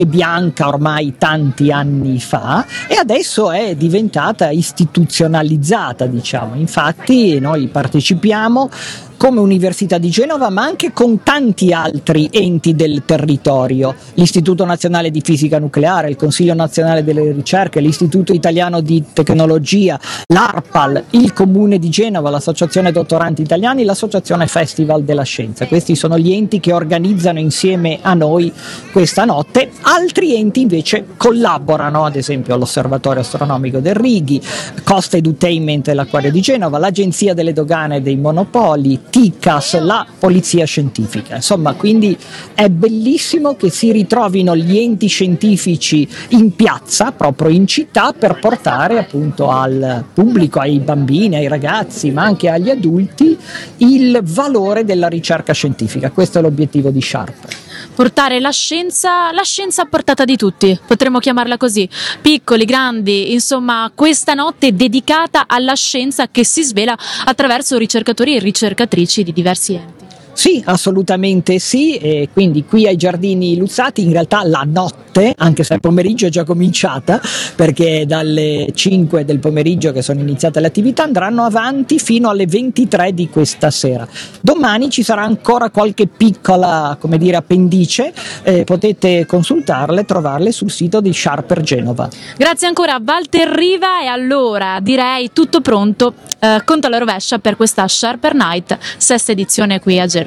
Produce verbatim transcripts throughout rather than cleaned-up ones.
bianca ormai tanti anni fa e adesso è diventata istituzionalizzata, diciamo. Infatti noi partecipiamo come Università di Genova, ma anche con tanti altri enti del territorio, l'Istituto Nazionale di Fisica Nucleare, il Consiglio Nazionale delle Ricerche, l'Istituto Italiano di Tecnologia, l'ARPAL, il Comune di Genova, l'Associazione Dottoranti Italiani, l'Associazione Festival della Scienza. Questi sono gli enti che organizzano insieme a noi questa notte. Altri enti invece collaborano, ad esempio l'Osservatorio Astronomico del Righi, Costa Edutainment e l'Acquario di Genova, l'Agenzia delle Dogane e dei Monopoli, T I C A S, la Polizia Scientifica. Insomma, quindi è bellissimo che si ritrovino gli enti scientifici in piazza, proprio in città, per portare appunto al pubblico, ai bambini, ai ragazzi, ma anche agli adulti, il valore della ricerca scientifica. Questo è l'obiettivo di Sharp. Portare la scienza, la scienza a portata di tutti, potremmo chiamarla così, piccoli, grandi, insomma questa notte è dedicata alla scienza che si svela attraverso ricercatori e ricercatrici di diversi enti. Sì, assolutamente sì, e quindi qui ai Giardini Luzzati in realtà la notte, anche se il pomeriggio è già cominciata, perché dalle cinque del pomeriggio che sono iniziate le attività andranno avanti fino alle ventitré di questa sera. Domani ci sarà ancora qualche piccola, come dire, appendice, eh, potete consultarle, trovarle sul sito di Sharper Genova. Grazie ancora a Walter Riva, e allora direi tutto pronto, eh, conto alla rovescia per questa Sharper Night, sesta edizione qui a Genova.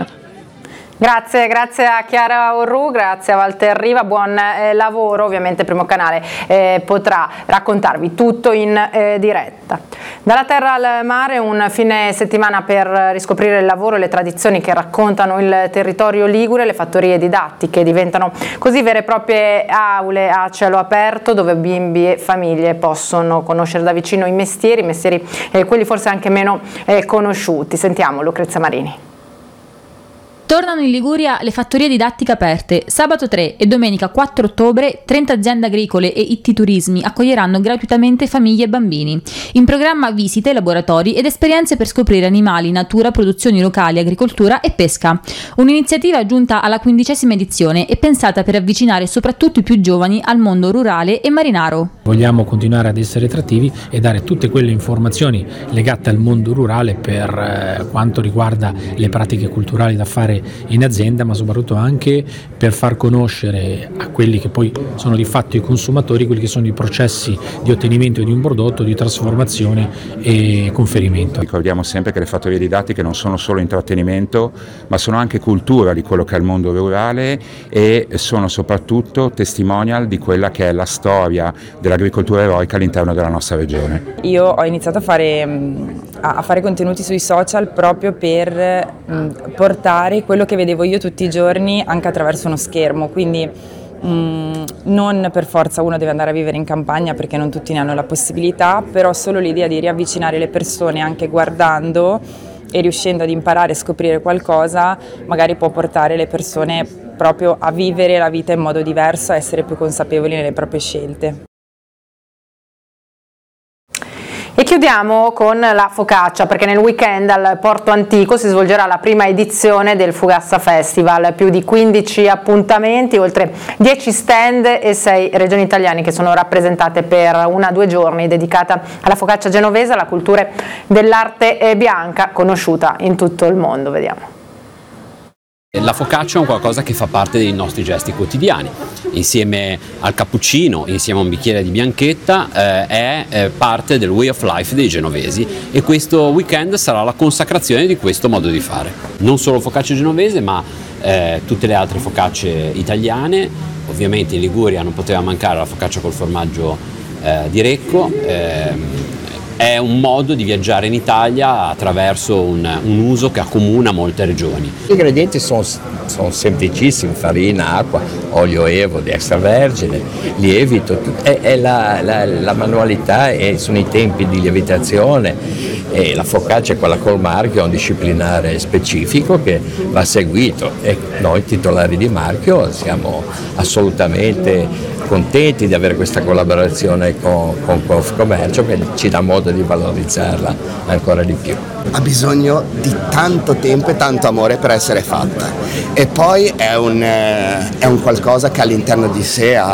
Grazie, grazie a Chiara Orru, grazie a Walter Riva, buon eh, lavoro. Ovviamente Primo Canale eh, potrà raccontarvi tutto in eh, diretta. Dalla terra al mare, un fine settimana per riscoprire il lavoro e le tradizioni che raccontano il territorio ligure. Le fattorie didattiche diventano così vere e proprie aule a cielo aperto, dove bimbi e famiglie possono conoscere da vicino i mestieri, i mestieri eh, quelli forse anche meno eh, conosciuti. Sentiamo Lucrezia Marini. Tornano in Liguria le fattorie didattiche aperte. Sabato tre e domenica quattro ottobre trenta aziende agricole e I T Turismi accoglieranno gratuitamente famiglie e bambini. In programma visite, laboratori ed esperienze per scoprire animali, natura, produzioni locali, agricoltura e pesca. Un'iniziativa giunta alla quindicesima edizione e pensata per avvicinare soprattutto i più giovani al mondo rurale e marinaro. Vogliamo continuare ad essere attrattivi e dare tutte quelle informazioni legate al mondo rurale per eh, quanto riguarda le pratiche culturali da fare in azienda, ma soprattutto anche per far conoscere a quelli che poi sono di fatto i consumatori quelli che sono i processi di ottenimento di un prodotto, di trasformazione e conferimento. Ricordiamo sempre che le fattorie didattiche non sono solo intrattenimento, ma sono anche cultura di quello che è il mondo rurale e sono soprattutto testimonial di quella che è la storia dell'agricoltura eroica all'interno della nostra regione. Io ho iniziato a fare, a fare contenuti sui social proprio per portare quello che vedevo io tutti i giorni anche attraverso uno schermo, quindi mh, non per forza uno deve andare a vivere in campagna, perché non tutti ne hanno la possibilità, però solo l'idea di riavvicinare le persone anche guardando e riuscendo ad imparare e scoprire qualcosa magari può portare le persone proprio a vivere la vita in modo diverso, a essere più consapevoli nelle proprie scelte. E chiudiamo con la focaccia, perché nel weekend al Porto Antico si svolgerà la prima edizione del Fugassa Festival, più di quindici appuntamenti, oltre dieci stand e sei regioni italiane che sono rappresentate per una o due giorni dedicata alla focaccia genovese, alla cultura dell'arte bianca conosciuta in tutto il mondo. Vediamo. La focaccia è un qualcosa che fa parte dei nostri gesti quotidiani, insieme al cappuccino, insieme a un bicchiere di bianchetta, eh, è eh, parte del way of life dei genovesi, e questo weekend sarà la consacrazione di questo modo di fare. Non solo focaccia genovese, ma eh, tutte le altre focacce italiane. Ovviamente in Liguria non poteva mancare la focaccia col formaggio eh, di Recco. Eh, È un modo di viaggiare in Italia attraverso un, un uso che accomuna molte regioni. Gli ingredienti sono, sono semplicissimi: farina, acqua, olio evo di extravergine, lievito, è, è la, la, la manualità e sono i tempi di lievitazione, e la focaccia, quella col marchio, è un disciplinare specifico che va seguito, e noi titolari di marchio siamo assolutamente contenti di avere questa collaborazione con, con Confcommercio, che ci dà modo di valorizzarla ancora di più. Ha bisogno di tanto tempo e tanto amore per essere fatta, e poi è un, è un qualcosa che all'interno di sé ha